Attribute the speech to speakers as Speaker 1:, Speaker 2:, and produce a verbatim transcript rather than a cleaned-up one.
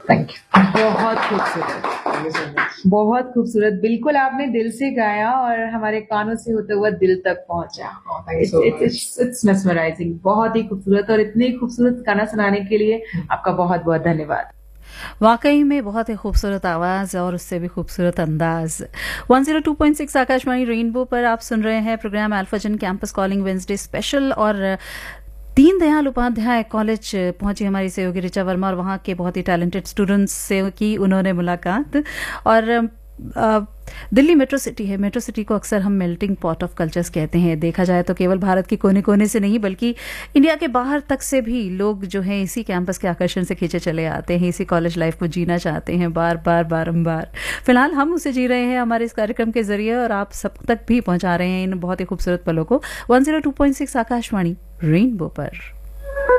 Speaker 1: Thank you.
Speaker 2: बहुत खूबसूरत, बहुत खूबसूरत, बिल्कुल आपने दिल से गाया और हमारे कानों से होते हुए दिल तक पहुंचा। इट्स मेस्मराइजिंग, बहुत ही खूबसूरत, और इतनी खूबसूरत गाना सुनाने के लिए आपका बहुत बहुत धन्यवाद।
Speaker 1: वाकई में बहुत ही खूबसूरत आवाज़ और उससे भी खूबसूरत अंदाज। One zero two point six Akashvani rainbow पर आप सुन रहे हैं प्रोग्राम अल्फा जन कैंपस कॉलिंग वेंसडे स्पेशल, और दीनदयाल उपाध्याय कॉलेज पहुंची हमारी सहयोगी ऋचा वर्मा और वहाँ के बहुत ही टैलेंटेड स्टूडेंट्स से की उन्होंने मुलाकात। और आ, दिल्ली मेट्रो सिटी है, मेट्रो सिटी को अक्सर हम मेल्टिंग पॉट ऑफ कल्चर्स कहते हैं। देखा जाए तो केवल भारत के कोने कोने से नहीं बल्कि इंडिया के बाहर तक से भी लोग जो हैं इसी कैंपस के आकर्षण से खींचे चले आते हैं, इसी कॉलेज लाइफ को जीना चाहते हैं बार बार बारंबार। फिलहाल हम उसे जी रहे हैं हमारे इस कार्यक्रम के जरिए और आप सब तक भी पहुंचा रहे हैं इन बहुत ही खूबसूरत पलों को। One zero two point six Akashvani rainbow पर।